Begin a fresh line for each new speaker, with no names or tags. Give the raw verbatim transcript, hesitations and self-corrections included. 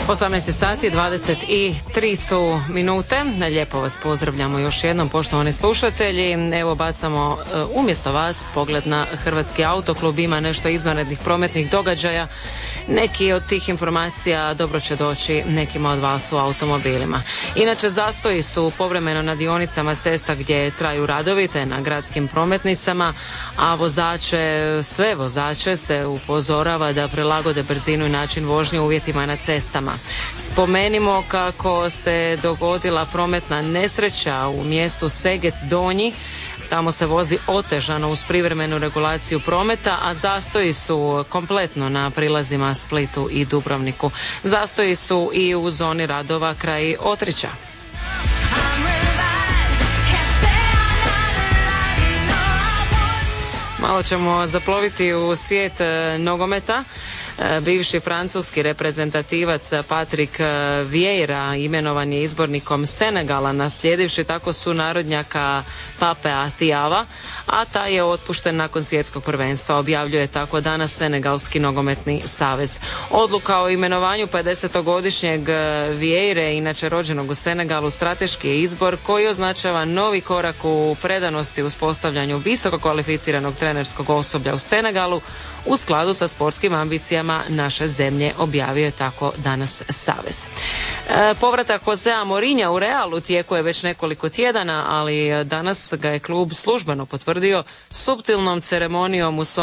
osamnaest sati, dvadeset tri su minute. Lijepo vas pozdravljamo još jednom, poštovani slušatelji. Evo bacamo umjesto vas pogled na Hrvatski autoklub. Ima nešto izvanrednih prometnih događaja. Neki od tih informacija dobro će doći nekima od vas u automobilima. Inače, zastoji su povremeno na dionicama cesta gdje traju radovi, te na gradskim prometnicama, a vozače, sve vozače se upozorava da prilagode brzinu i način vožnje uvjetima na cestama. Spomenimo kako se dogodila prometna nesreća u mjestu Seget Donji. Tamo se vozi otežano uz privremenu regulaciju prometa, a zastoji su kompletno na prilazima Splitu i Dubrovniku. Zastoji su i u zoni radova kraj Otrića. Malo ćemo zaploviti u svijet e, nogometa. E, bivši francuski reprezentativac Patrick Vieira imenovan je izbornikom Senegala, naslijedivši tako sunarodnjaka Papea Tiava, a taj je otpušten nakon svjetskog prvenstva, objavljuje tako danas Senegalski nogometni savez. Odluka o imenovanju pedesetogodišnjeg Vieire, inače rođenog u Senegalu, strateški je izbor koji označava novi korak u predanosti uspostavljanju visoko kvalificiranog trenerskog osoblja u Senegalu u skladu sa sportskim ambicijama naše zemlje, objavio je tako danas savez. E, povratak Josea Mourinha u Real u tijeku je već nekoliko tjedana, ali danas ga je klub službeno potvrdio suptilnom ceremonijom u svom